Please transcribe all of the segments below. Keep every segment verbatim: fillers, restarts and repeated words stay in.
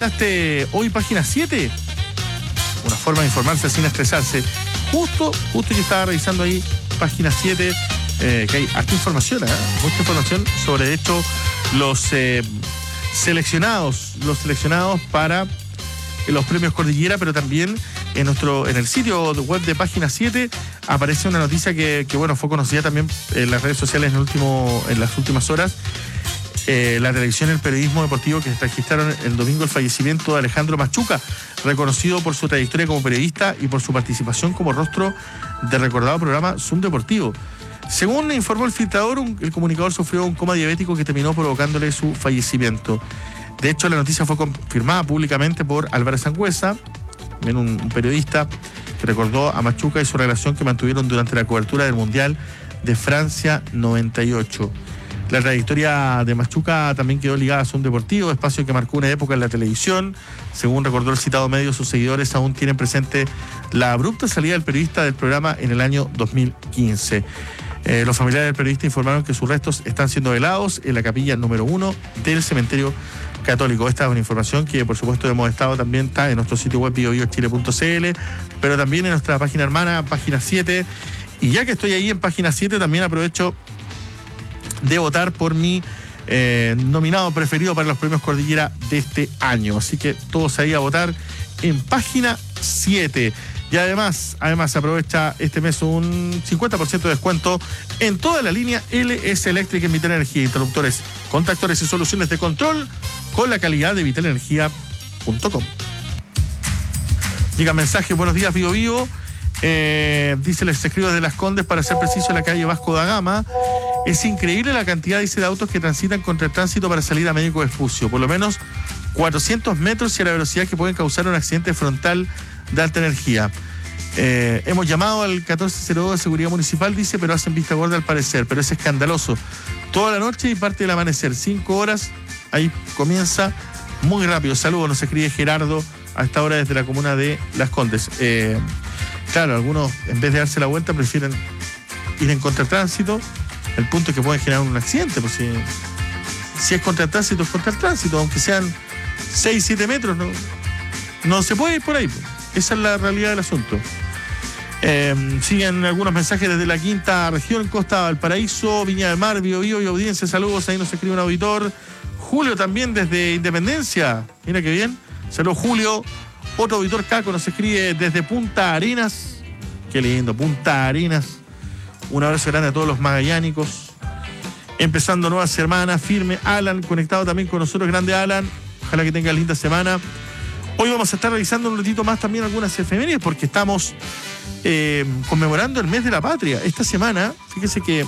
¿Revisaste hoy página siete? Una forma de informarse sin estresarse. Justo, justo yo estaba revisando ahí página siete, eh, que hay harta información, ¿eh? Mucha información sobre, de hecho, los eh, seleccionados, los seleccionados para los premios Cordillera, pero también en nuestro en el sitio web de página siete aparece una noticia que, que bueno, fue conocida también en las redes sociales en, el último, en las últimas horas. Eh, la televisión y el periodismo deportivo que registraron el domingo el fallecimiento de Alejandro Machuca, reconocido por su trayectoria como periodista y por su participación como rostro del recordado programa Zoom Deportivo. Según informó el filtrador, un, el comunicador sufrió un coma diabético que terminó provocándole su fallecimiento. De hecho, la noticia fue confirmada públicamente por Álvarez Sangüesa, un, un periodista que recordó a Machuca y su relación que mantuvieron durante la cobertura del Mundial de Francia noventa y ocho. La trayectoria de Machuca también quedó ligada a Zoom Deportivo, espacio que marcó una época en la televisión. Según recordó el citado medio, sus seguidores aún tienen presente la abrupta salida del periodista del programa en el año dos mil quince. Eh, los familiares del periodista informaron que sus restos están siendo velados en la capilla número uno del cementerio católico. Esta es una información que, por supuesto, hemos estado también, está en nuestro sitio web bio bio chile punto c l, pero también en nuestra página hermana, página siete. Y ya que estoy ahí en página siete, también aprovecho de votar por mi eh, nominado preferido para los premios Cordillera de este año. Así que todos ahí a votar en página siete. Y además, además se aprovecha este mes un cincuenta por ciento de descuento en toda la línea L S Electric en Vital Energía, interruptores, contactores y soluciones de control con la calidad de vital energía punto com. Llega mensaje, buenos días, Vivo Vivo. Eh, dice, les escribo desde Las Condes, para ser preciso, en la calle Vasco da Gama. Es increíble la cantidad, dice, de autos que transitan contra el tránsito para salir a Médico Vespucio. Por lo menos cuatrocientos metros y a la velocidad que pueden causar un accidente frontal de alta energía. Eh, hemos llamado al catorce cero dos de Seguridad Municipal, dice, pero hacen vista gorda al parecer. Pero es escandaloso. Toda la noche y parte del amanecer. Cinco horas, ahí comienza muy rápido. Saludos, nos escribe Gerardo a esta hora desde la comuna de Las Condes. Eh, claro, algunos, en vez de darse la vuelta, prefieren ir en contratránsito. El punto es que pueden generar un accidente, pues si, si es contra el tránsito, es contra el tránsito, aunque sean seis, siete metros, no, no se puede ir por ahí. Pues. Esa es la realidad del asunto. Eh, siguen algunos mensajes desde la quinta región, Costa Valparaíso, Viña del Mar, Bio Bio y Audiencia. Saludos, ahí nos escribe un auditor. Julio también desde Independencia. Mira qué bien. Saludos, Julio. Otro auditor, Caco, nos escribe desde Punta Arenas. Qué lindo, Punta Arenas. Un abrazo grande a todos los magallánicos. Empezando nueva semana, firme. Alan, conectado también con nosotros. Grande Alan. Ojalá que tenga linda semana. Hoy vamos a estar realizando un ratito más también algunas efemérides porque estamos eh, conmemorando el mes de la patria. Esta semana, fíjese que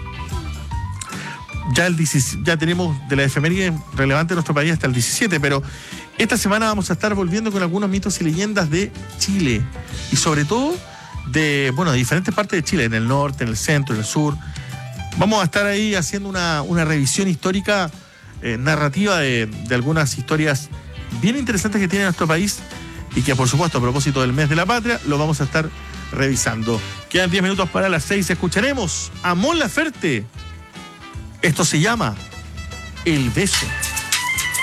ya, el diecisiete, ya tenemos de la efeméride relevante en nuestro país hasta el diecisiete, pero esta semana vamos a estar volviendo con algunos mitos y leyendas de Chile. Y sobre todo de, bueno, de diferentes partes de Chile, en el norte, en el centro, en el sur. Vamos a estar ahí haciendo una, una revisión histórica, eh, narrativa de, de algunas historias bien interesantes que tiene nuestro país y que, por supuesto, a propósito del mes de la patria, lo vamos a estar revisando. Quedan diez minutos para las seis. Escucharemos a Mon Laferte. Esto se llama El Beso.